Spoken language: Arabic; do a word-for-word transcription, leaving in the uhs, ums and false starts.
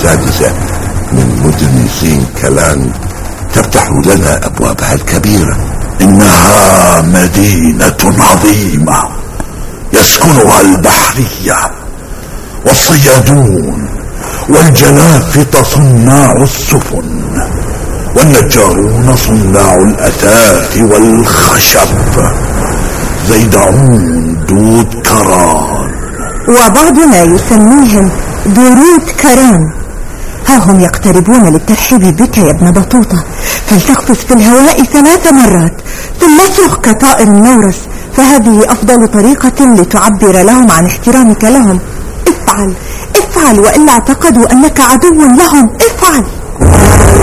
السادسة من مدن سينكلانج تفتح لنا أبوابها الكبيرة. إنها مدينة عظيمة يسكنها البحرية والصيادون والجلافطة صناع السفن والنجارون صناع الأثاث والخشب زيدعون دود كران، وبعضنا يسميهم درود كران. ها هم يقتربون للترحيب بك يا ابن بطوطة، فلتقفز في الهواء ثلاث مرات ثم اصرخ كطائر النورس، فهذه أفضل طريقة لتعبر لهم عن احترامك لهم. افعل افعل وإلا اعتقدوا أنك عدو لهم. افعل.